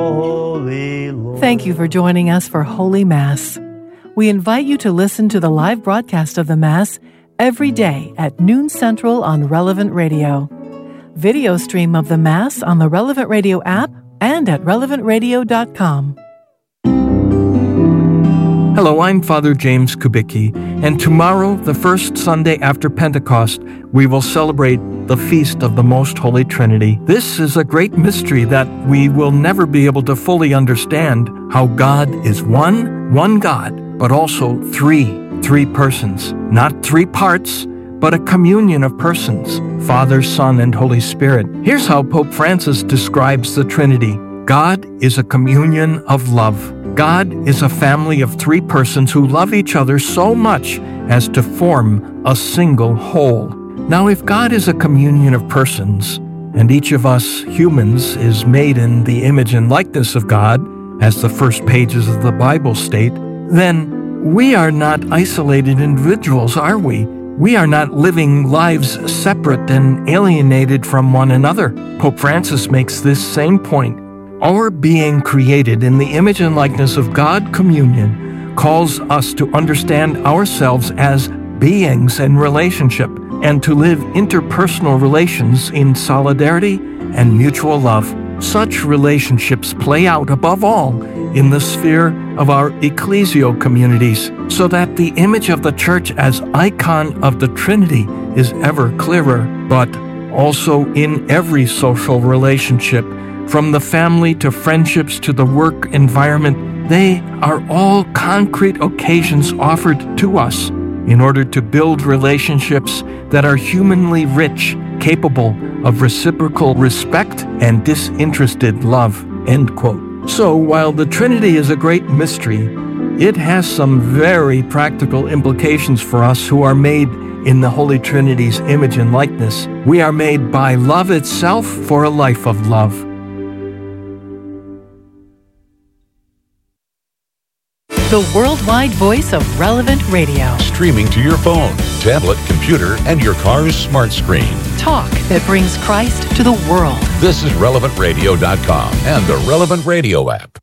Holy Lord. Thank you for joining us for Holy Mass. We invite you to listen to the live broadcast of the Mass every day at noon Central on Relevant Radio. Video stream of the Mass on the Relevant Radio app and at relevantradio.com. Hello, I'm Father James Kubicki, and tomorrow, the first Sunday after Pentecost, we will celebrate the Feast of the Most Holy Trinity. This is a great mystery that we will never be able to fully understand, how God is one God, but also three persons. Not three parts, but a communion of persons, Father, Son, and Holy Spirit. Here's how Pope Francis describes the Trinity. God is a communion of love. God is a family of three persons who love each other so much as to form a single whole. Now, if God is a communion of persons, and each of us humans is made in the image and likeness of God, as the first pages of the Bible state, then we are not isolated individuals, are we? We are not living lives separate and alienated from one another. Pope Francis makes this same point. Our being created in the image and likeness of God communion calls us to understand ourselves as beings in relationship and to live interpersonal relations in solidarity and mutual love. Such relationships play out above all in the sphere of our ecclesial communities, so that the image of the Church as icon of the Trinity is ever clearer, but also in every social relationship, from the family to friendships to the work environment. They are all concrete occasions offered to us in order to build relationships that are humanly rich, capable of reciprocal respect and disinterested love." End quote. So while the Trinity is a great mystery, it has some very practical implications for us who are made in the Holy Trinity's image and likeness. We are made by love itself for a life of love. The worldwide voice of Relevant Radio. Streaming to your phone, tablet, computer, and your car's smart screen. Talk that brings Christ to the world. This is relevantradio.com and the Relevant Radio app.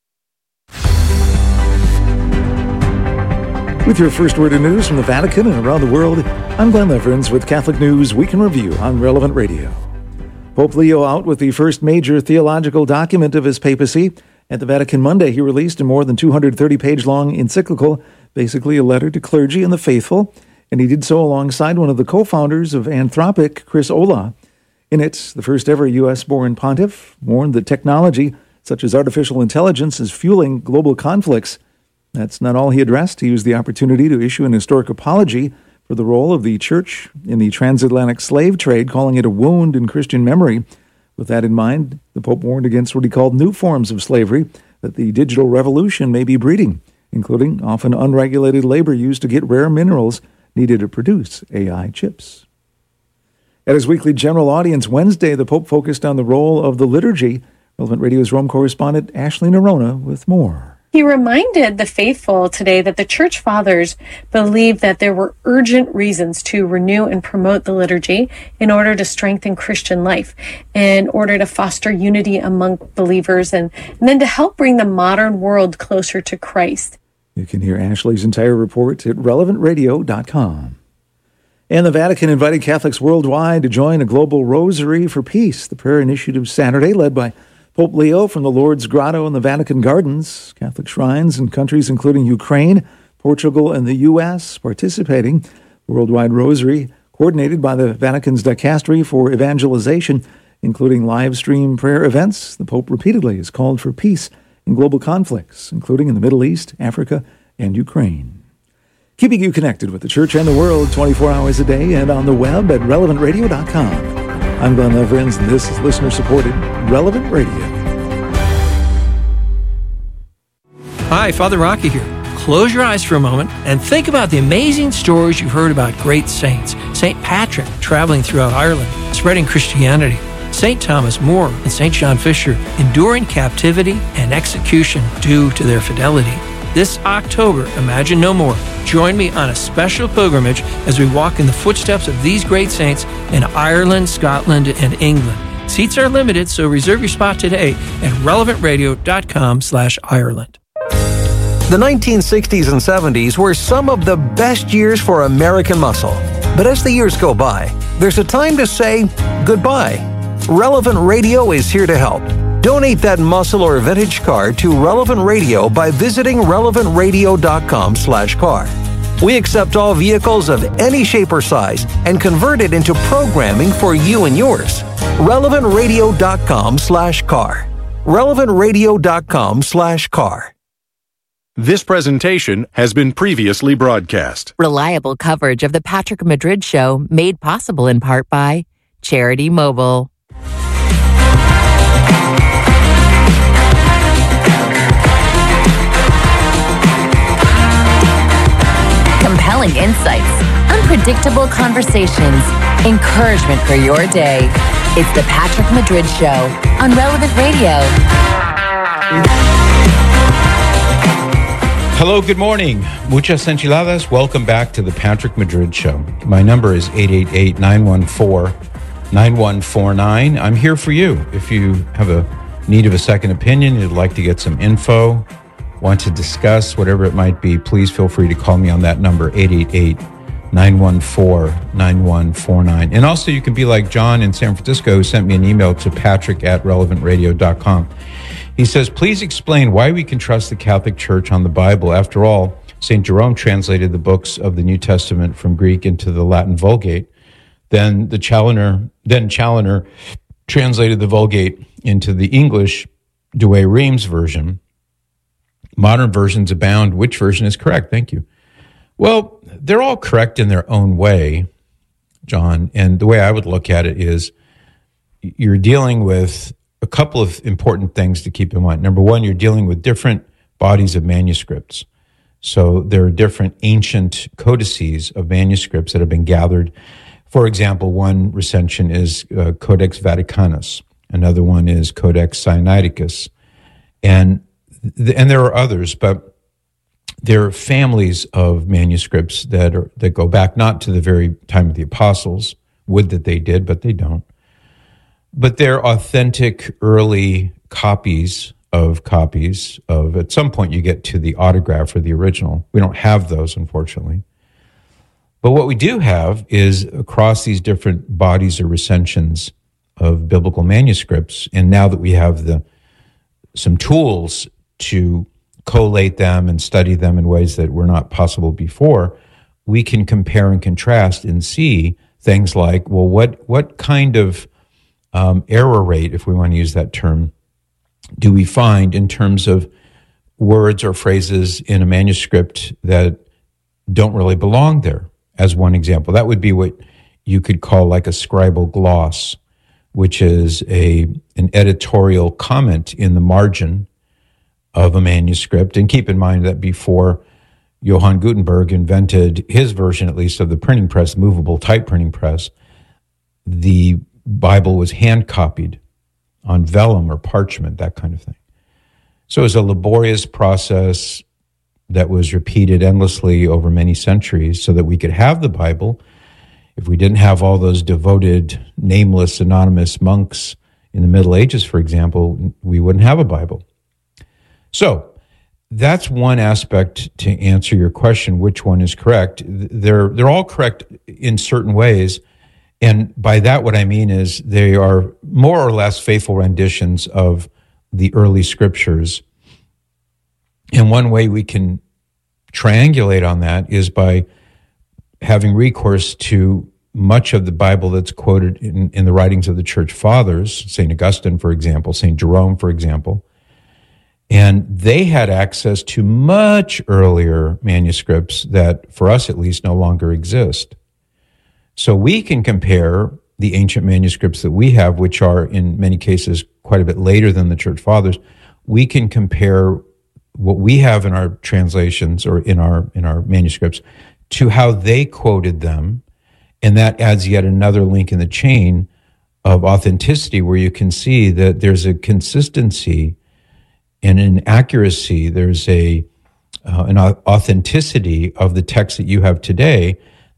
With your first word of news from the Vatican and around the world, I'm Glenn Leverins with Catholic News Week in Review on Relevant Radio. Pope Leo out with the first major theological document of his papacy. At the Vatican Monday, he released a more than 230-page-long encyclical, basically a letter to clergy and the faithful, and he did so alongside one of the co-founders of Anthropic, Chris Olah. In it, the first-ever U.S.-born pontiff warned that technology, such as artificial intelligence, is fueling global conflicts. That's not all he addressed. He used the opportunity to issue an historic apology for the role of the Church in the transatlantic slave trade, calling it a wound in Christian memory. With that in mind, the Pope warned against what he called new forms of slavery that the digital revolution may be breeding, including often unregulated labor used to get rare minerals needed to produce AI chips. At his weekly general audience Wednesday, the Pope focused on the role of the liturgy. Relevant Radio's Rome correspondent Ashley Nerona with more. He reminded the faithful today that the Church Fathers believed that there were urgent reasons to renew and promote the liturgy in order to strengthen Christian life, in order to foster unity among believers, and then to help bring the modern world closer to Christ. You can hear Ashley's entire report at relevantradio.com. And the Vatican invited Catholics worldwide to join a global rosary for peace. The prayer initiative Saturday, led by Pope Leo from the Lourdes Grotto in the Vatican Gardens. Catholic shrines in countries including Ukraine, Portugal, and the U.S. participating. The Worldwide Rosary, coordinated by the Vatican's Dicastery for Evangelization, including live stream prayer events. The Pope repeatedly has called for peace in global conflicts, including in the Middle East, Africa, and Ukraine. Keeping you connected with the Church and the world 24 hours a day and on the web at relevantradio.com. I'm Glenn Leverins, and this is listener-supported Relevant Radio. Hi, Father Rocky here. Close your eyes for a moment and think about the amazing stories you've heard about great saints. St. Patrick traveling throughout Ireland, spreading Christianity. St. Thomas More and St. John Fisher enduring captivity and execution due to their fidelity. This October, Imagine No More. Join me on a special pilgrimage as we walk in the footsteps of these great saints in Ireland, Scotland, and England. Seats are limited, so reserve your spot today at relevantradio.com/Ireland. The 1960s and 70s were some of the best years for American muscle. But as the years go by, there's a time to say goodbye. Relevant Radio is here to help. Donate that muscle or vintage car to Relevant Radio by visiting relevantradio.com/car. We accept all vehicles of any shape or size and convert it into programming for you and yours. relevantradio.com/car. relevantradio.com/car. This presentation has been previously broadcast. Reliable coverage of the Patrick Madrid Show made possible in part by Charity Mobile. Compelling insights, unpredictable conversations, encouragement for your day. It's the Patrick Madrid Show on Relevant Radio. Hello, good morning. Muchas enchiladas. Welcome back to the Patrick Madrid Show. My number is 888-914-9149. I'm here for you. If you have a need of a second opinion, you'd like to get some info, want to discuss whatever it might be, please feel free to call me on that number, 888-914-9149. And also you can be like John in San Francisco, who sent me an email to patrick@relevantradio.com. He says, please explain why we can trust the Catholic Church on the Bible. After all, St. Jerome translated the books of the New Testament from Greek into the Latin Vulgate. Then Challoner translated the Vulgate into the English Douay-Rheims version. Modern versions abound. Which version is correct? Thank you. Well, they're all correct in their own way, John. And the way I would look at it is you're dealing with a couple of important things to keep in mind. Number one, you're dealing with different bodies of manuscripts. So there are different ancient codices of manuscripts that have been gathered. For example, one recension is Codex Vaticanus. Another one is Codex Sinaiticus. And there are others, but there are families of manuscripts that go back not to the very time of the apostles. Would that they did, but they don't. But they're authentic early copies of, at some point you get to the autograph or the original. We don't have those, unfortunately. But what we do have is across these different bodies or recensions of biblical manuscripts, and now that we have some tools to collate them and study them in ways that were not possible before, we can compare and contrast and see things like, well, what kind of error rate, if we want to use that term, do we find in terms of words or phrases in a manuscript that don't really belong there? As one example, that would be what you could call like a scribal gloss, which is an editorial comment in the margin of a manuscript. And keep in mind that before Johann Gutenberg invented his version, at least, of the printing press, movable type printing press, the Bible was hand copied on vellum or parchment, that kind of thing. So it was a laborious process that was repeated endlessly over many centuries so that we could have the Bible. If we didn't have all those devoted, nameless, anonymous monks in the Middle Ages, for example, we wouldn't have a Bible. So that's one aspect to answer your question, which one is correct. They're all correct in certain ways. And by that, what I mean is they are more or less faithful renditions of the early scriptures. And one way we can triangulate on that is by having recourse to much of the Bible that's quoted in the writings of the church fathers, St. Augustine, for example, St. Jerome, for example. And they had access to much earlier manuscripts that, for us at least, no longer exist. So we can compare the ancient manuscripts that we have, which are in many cases quite a bit later than the church fathers. We can compare what we have in our translations or in our manuscripts to how they quoted them. And that adds yet another link in the chain of authenticity, where you can see that there's a consistency and an accuracy. There's an authenticity of the text that you have today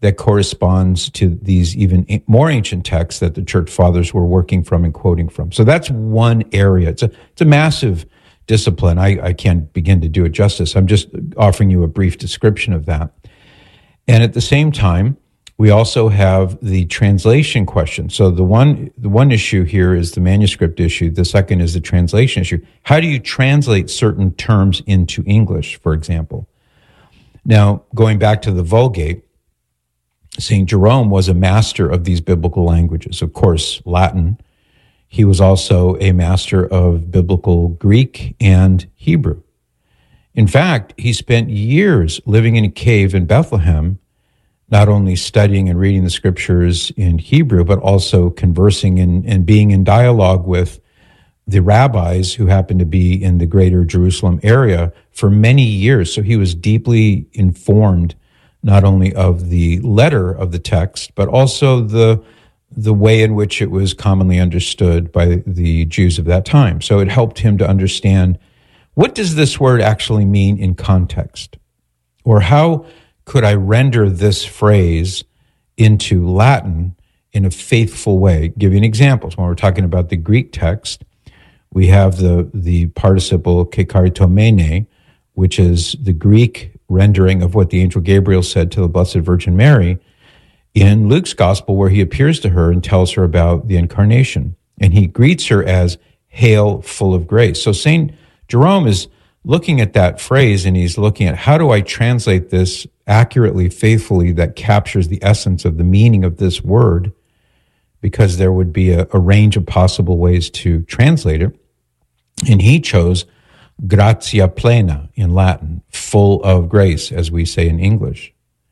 that corresponds to these even more ancient texts that the church fathers were working from and quoting from. So that's one area. It's a massive discipline. I can't begin to do it justice. I'm just offering you a brief description of that. And at the same time, we also have the translation question. So the one issue here is the manuscript issue. The second is the translation issue. How do you translate certain terms into English, for example? Now, going back to the Vulgate, St. Jerome was a master of these biblical languages. Of course, Latin. He was also a master of biblical Greek and Hebrew. In fact, he spent years living in a cave in Bethlehem, not only studying and reading the scriptures in Hebrew, but also conversing and being in dialogue with the rabbis who happened to be in the greater Jerusalem area for many years. So he was deeply informed not only of the letter of the text, but also the way in which it was commonly understood by the Jews of that time. So it helped him to understand, what does this word actually mean in context? Or how could I render this phrase into Latin in a faithful way? Give you an example. So when we're talking about the Greek text, we have the participle kekaritomene, which is the Greek rendering of what the angel Gabriel said to the Blessed Virgin Mary in Luke's gospel, where he appears to her and tells her about the incarnation. And he greets her as, "Hail, full of grace." So St. Jerome is looking at that phrase, and he's looking at, how do I translate this accurately, faithfully, that captures the essence of the meaning of this word? Because there would be a range of possible ways to translate it. And he chose gratia plena in Latin, full of grace, as we say in English.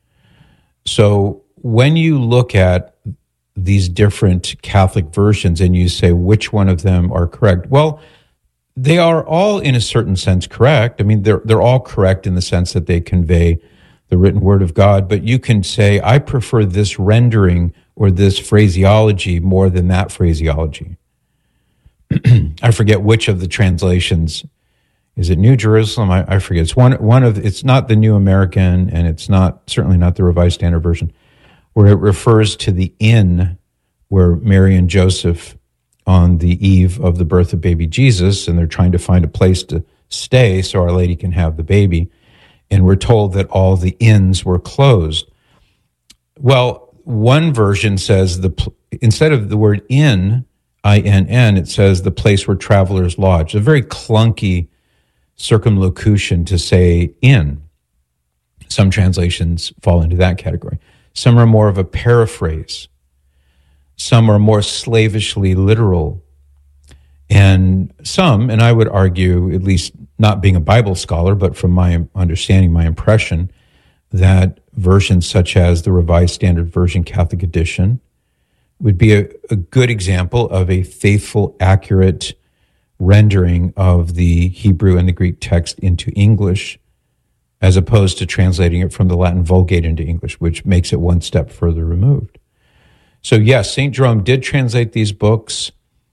So when you look at these different Catholic versions and you say which one of them are correct, well, they are all in a certain sense correct. I mean, they're all correct in the sense that they convey the written word of God, but you can say, I prefer this rendering or this phraseology more than that phraseology. I forget which of the translations. Is it New Jerusalem? I forget. It's one of. It's not the New American, and it's certainly not the Revised Standard Version, where it refers to the inn where Mary and Joseph, on the eve of the birth of baby Jesus, and they're trying to find a place to stay so Our Lady can have the baby, and we're told that all the inns were closed. Well, one version says instead of the word inn, I-N-N, it says the place where travelers lodge. A very clunky circumlocution to say inn. Some translations fall into that category. Some are more of a paraphrase. Some are more slavishly literal. And some, and I would argue, at least not being a Bible scholar, but from my understanding, my impression, that versions such as the Revised Standard Version Catholic Edition would be a good example of a faithful, accurate rendering of the Hebrew and the Greek text into English, as opposed to translating it from the Latin Vulgate into English, which makes it one step further removed. So yes, St. Jerome did translate these books.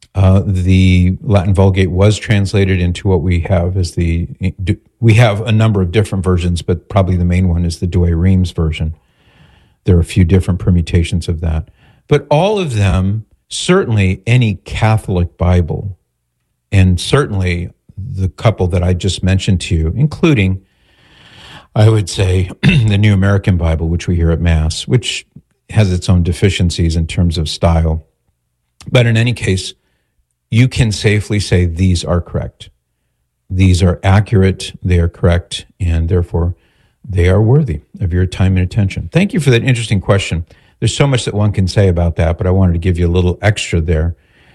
The Latin Vulgate was translated into what we have as we have a number of different versions, but probably the main one is the Douay Rheims version. There are a few different permutations of that. But all of them, certainly any Catholic Bible, and certainly the couple that I just mentioned to you, including, I would say, the New American Bible, which we hear at Mass, which has its own deficiencies in terms of style. But in any case, you can safely say these are correct. These are accurate, they are correct, and therefore they are worthy of your time and attention. Thank you for that interesting question. There's so much that one can say about that, but I wanted to give you a little extra there.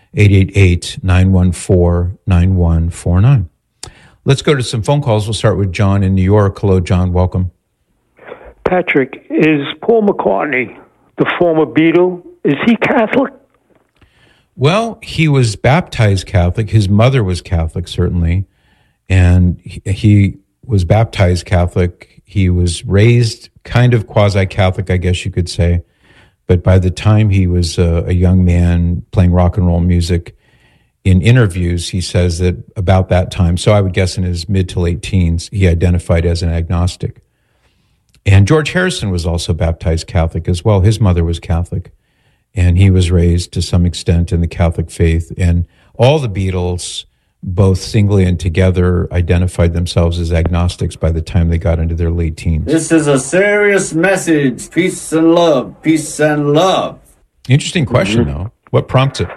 888-914-9149. Let's go to some phone calls. We'll start with John in New York. Hello, John. Welcome. Patrick, is Paul McCartney, the former Beatle, is he Catholic? Well, he was baptized Catholic. His mother was Catholic, certainly, and he was baptized Catholic. He was raised kind of quasi-Catholic, I guess you could say. But by the time he was a young man playing rock and roll music, in interviews, he says that about that time, so I would guess in his mid to late teens, he identified as an agnostic. And George Harrison was also baptized Catholic as well. His mother was Catholic, and he was raised to some extent in the Catholic faith. And all the Beatles, both singly and together, identified themselves as agnostics by the time they got into their late teens. This is a serious message. Peace and love. Peace and love. Interesting question, though. What prompts it?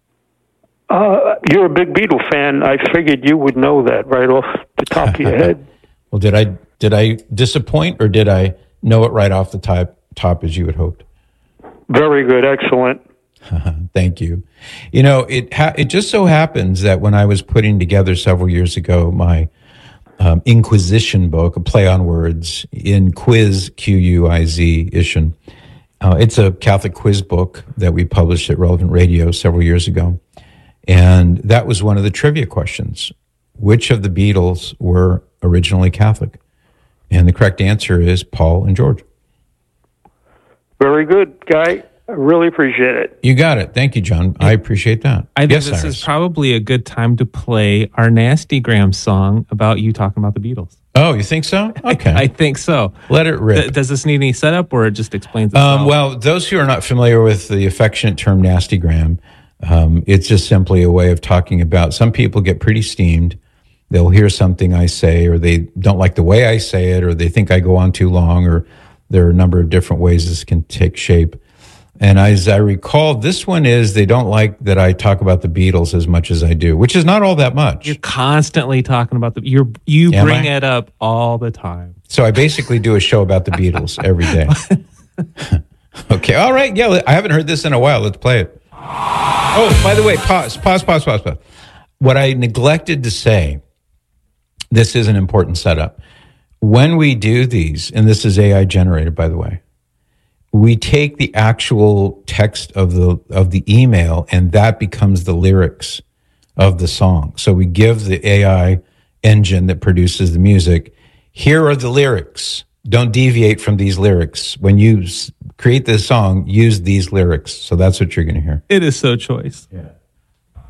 You're a big Beatle fan. I figured you would know that right off the top of your head. Well, did I disappoint, or did I know it right off the top as you had hoped? Very good. Excellent. Thank you. You know, it just so happens that when I was putting together several years ago my Inquisition book, a play on words, in Quiz, Q-U-I-Z, it's a Catholic quiz book that we published at Relevant Radio several years ago. And that was one of the trivia questions. Which of the Beatles were originally Catholic? And the correct answer is Paul and George. Very good, Guy. I really appreciate it. You got it. Thank you, John. I appreciate that. I think this is probably a good time to play our Nastygram song about you talking about the Beatles. Oh, you think so? Okay. I think so. Let it rip. Does this need any setup, or it just explains itself? Well, those who are not familiar with the affectionate term Nastygram, it's just simply a way of talking about, some people get pretty steamed. They'll hear something I say, or they don't like the way I say it, or they think I go on too long, or there are a number of different ways this can take shape. And as I recall, this one is they don't like that I talk about the Beatles as much as I do, which is not all that much. You're constantly talking about you bring it up all the time. So I basically do a show about the Beatles every day. Okay, all right. Yeah, I haven't heard this in a while. Let's play it. Oh, by the way, pause. What I neglected to say, this is an important setup. When we do these, and this is AI generated, by the way, we take the actual text of the email, and that becomes the lyrics of the song. So we give the AI engine that produces the music, here are the lyrics. Don't deviate from these lyrics. When you create this song, use these lyrics. So that's what you're going to hear. It is so choice. Yeah.